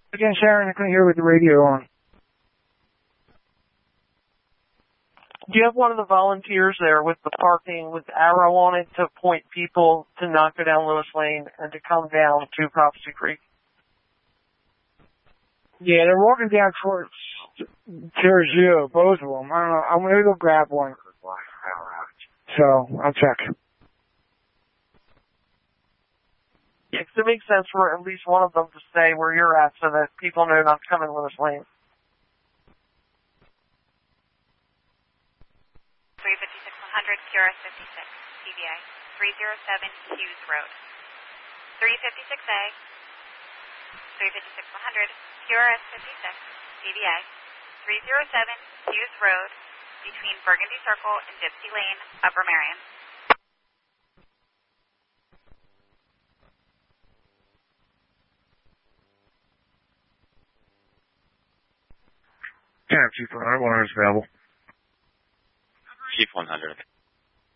Again, Sharon, I couldn't hear with the radio on. Do you have one of the volunteers there with the parking with the arrow on it to point people to not go down Lewis Lane and to come down to Prophecy Creek? Yeah, they're walking down towards you, both of them. I don't know. I'm going to go grab one. So, I'll check. Yeah, 'cause it makes sense for at least one of them to stay where you're at so that people know not to come in Lewis Lane. 356-100, QRS 56, CVA, 307 Hughes Road. 356A, 356-100, QRS 56, CVA, 307 Hughes Road, between Burgundy Circle and Gypsy Lane, Upper Marion. Yeah, Chief 100, 100 is available. Chief 100.